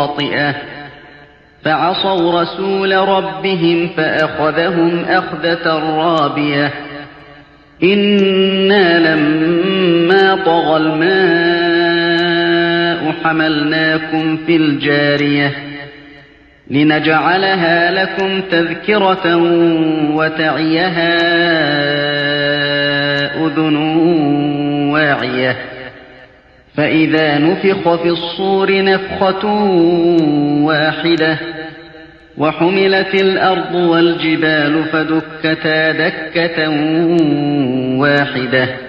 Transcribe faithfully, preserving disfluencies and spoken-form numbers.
خاطئة فعصوا رسول ربهم فأخذهم أخذة رابية إنا لما طغى الماء حملناكم في الجارية لنجعلها لكم تذكرة وتعيها أذن واعية فإذا نفخ في الصور نفخة واحدة وحملت الأرض والجبال فدكتا دكة واحدة